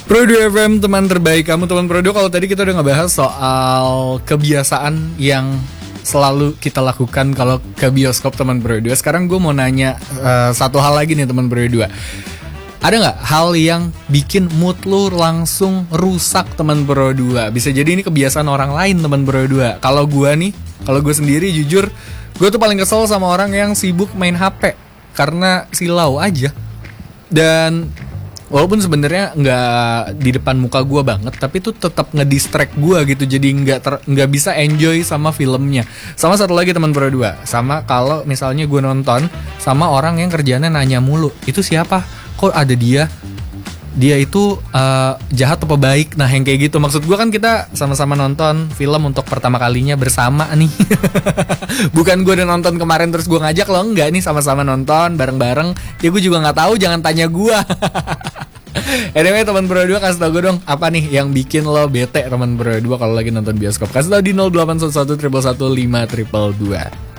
Pro 2 FM, teman terbaik kamu, teman Pro 2. Kalau tadi kita udah ngebahas soal kebiasaan yang selalu kita lakukan kalau ke bioskop, teman Pro 2. Sekarang gue mau nanya satu hal lagi nih, teman Pro 2. Ada nggak hal yang bikin mood lu langsung rusak, teman Pro 2? Bisa jadi ini kebiasaan orang lain, teman Pro 2. Kalau gue sendiri jujur, gue tuh paling kesel sama orang yang sibuk main HP karena silau aja. Dan walaupun sebenarnya nggak di depan muka gue banget, tapi tuh tetap ngedistract gue gitu. Jadi nggak bisa enjoy sama filmnya. Sama satu lagi, teman Pro 2, sama kalau misalnya gue nonton sama orang yang kerjanya nanya mulu, itu siapa? Kok ada dia? Dia itu jahat apa baik? Nah, yang kayak gitu. Maksud gue kan kita sama-sama nonton film untuk pertama kalinya bersama nih. Bukan gue udah nonton kemarin terus gue ngajak lo, enggak, nih sama-sama nonton bareng-bareng. Ya gue juga nggak tahu, jangan tanya gue. Anyway, teman Pro 2, kasih tau gue dong, apa nih yang bikin lo bete, teman Pro 2, kalau lagi nonton bioskop? Kasih tau di 0811 111 5222.